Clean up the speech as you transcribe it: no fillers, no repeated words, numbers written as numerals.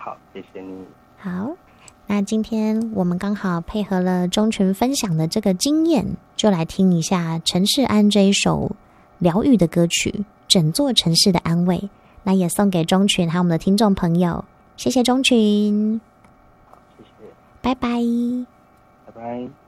好，谢谢你。 好，那今天我们刚好配合了钟群分享的这个经验，就来听一下陈世安这一首疗愈的歌曲《整座城市的安慰》，那也送给钟群还有我们的听众朋友，谢谢钟群， 好，谢谢， 拜拜， 拜拜。